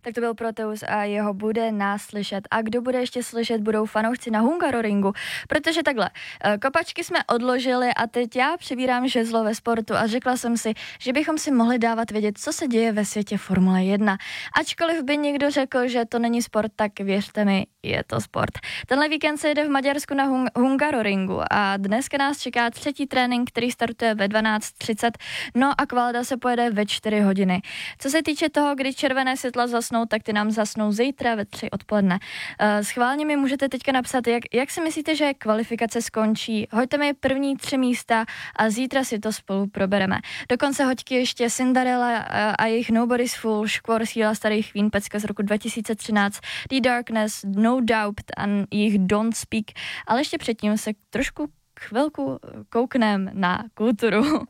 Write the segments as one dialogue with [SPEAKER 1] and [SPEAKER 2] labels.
[SPEAKER 1] Tak to byl Proteus a jeho Bude nás slyšet. A kdo bude ještě slyšet, budou fanoušci na Hungaroringu, protože takhle, kopačky jsme odložili a teď já přebírám žezlo ve sportu a řekla jsem si, že bychom si mohli dávat vědět, co se děje ve světě Formule 1. Ačkoliv by někdo řekl, že to není sport, tak věřte mi, je to sport. Tenhle víkend se jede v Maďarsku na Hungaroringu a dneska nás čeká třetí trénink, který startuje ve 12:30, no a kvalita se pojede ve 4 hodiny. Co se týče toho, kdy červené světla zasnou, tak ty nám zasnou zítra ve 3 odpoledne. Schválně mi můžete teďka napsat, jak si myslíte, že kvalifikace skončí. Hoďte mi první 3 místa a zítra si to spolu probereme. Dokonce hoďky ještě Cinderella a jejich Nobody's Fool, Škvor, síla starých Queen, pecka z roku 2013, The Darkness, No Doubt a jejich Don't Speak, ale ještě předtím se trošku chvilku kouknem na kulturu.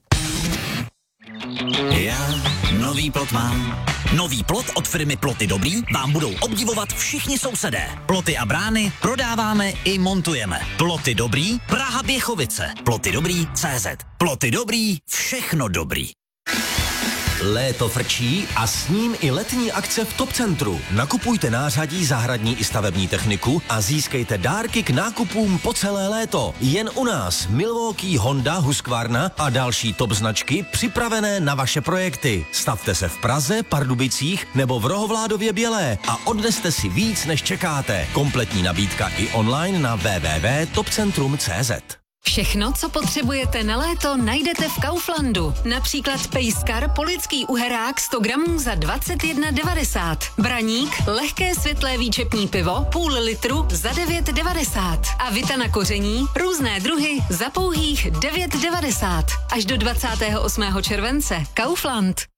[SPEAKER 2] Já nový plot mám. Nový plot od firmy Ploty Dobrý vám budou obdivovat všichni sousedé. Ploty a brány prodáváme i montujeme. Ploty Dobrý, Praha Běchovice. Ploty Dobrý CZ. Ploty Dobrý, všechno dobrý.
[SPEAKER 3] Léto frčí a s ním i letní akce v Top Centru. Nakupujte nářadí, zahradní i stavební techniku a získejte dárky k nákupům po celé léto. Jen u nás Milwaukee, Honda, Husqvarna a další top značky připravené na vaše projekty. Stavte se v Praze, Pardubicích nebo v Rohovládově Bělé a odneste si víc, než čekáte. Kompletní nabídka i online na www.topcentrum.cz.
[SPEAKER 4] Všechno, co potřebujete na léto, najdete v Kauflandu. Například pejskar polický uherák 100 gramů za 21,90. Braník, lehké světlé výčepní pivo, půl litru za 9,90. A vita na koření, různé druhy za pouhých 9,90. Až do 28. července. Kaufland.